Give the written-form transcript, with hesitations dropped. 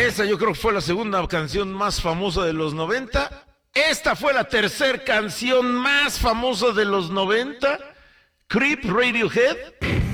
Esa yo creo que fue la segunda canción más famosa de los 90. Esta fue la tercera canción más famosa de los 90. Creep, Radiohead.